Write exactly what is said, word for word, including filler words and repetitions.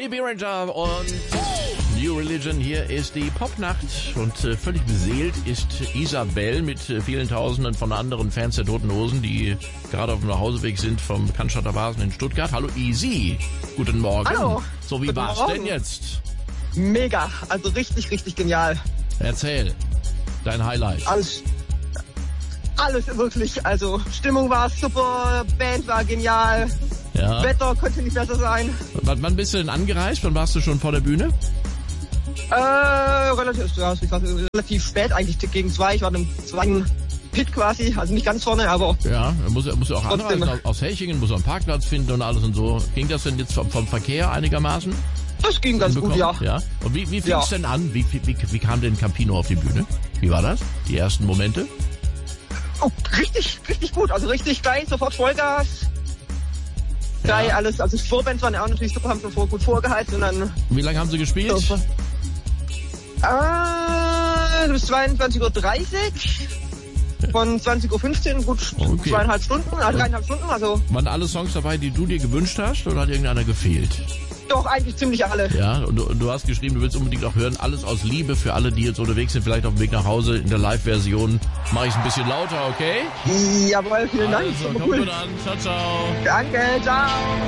Die B-Ranger und New Religion. Hier ist die Popnacht und äh, völlig beseelt ist Isabel mit äh, vielen Tausenden von anderen Fans der Toten Hosen, die gerade auf dem Nachhauseweg sind vom Cannstatter Vasen in Stuttgart. Hallo Easy, guten Morgen. Hallo. So, wie Guten war's Morgen. denn jetzt? Mega, also richtig, richtig genial. Erzähl, dein Highlight. Alles, alles wirklich, also Stimmung war super, Band war genial, Ja. Wetter könnte nicht besser sein. W wann bist du denn angereist? Wann warst du schon vor der Bühne? Äh, relativ, ja, ich war relativ spät, eigentlich gegen zwei, ich war im zweiten Pit quasi, also nicht ganz vorne, aber Ja, muss, muss du auch Trotzdem. anreisen aus, aus Hechingen, muss auch einen Parkplatz finden und alles und so. Ging das denn jetzt vom, vom Verkehr einigermaßen? das ging ganz gut, ja. ja. Und wie, wie fing Ja. es denn an? Wie, wie, wie kam denn Campino auf die Bühne? Wie war das? Die ersten Momente? Oh, richtig, richtig gut, also richtig geil, sofort Vollgas. Geil, Ja. alles, also die Vorbands waren ja auch natürlich super, haben sofort gut vorgeheizt und dann Wie lange haben sie gespielt? So, Ah, bis zweiundzwanzig Uhr dreißig. Von zwanzig Uhr fünfzehn, gut Okay. zweieinhalb Stunden, also dreieinhalb Stunden, also Waren alle Songs dabei, die du dir gewünscht hast, oder hat irgendeiner gefehlt? doch eigentlich ziemlich alle. Ja, und du, und du hast geschrieben, du willst unbedingt auch hören, alles aus Liebe für alle, die jetzt unterwegs sind, vielleicht auf dem Weg nach Hause in der Live-Version. Mache ich ein bisschen lauter, okay? Jawohl, vielen Dank. Also, Super komm cool. gut an. Ciao, ciao. Danke, ciao.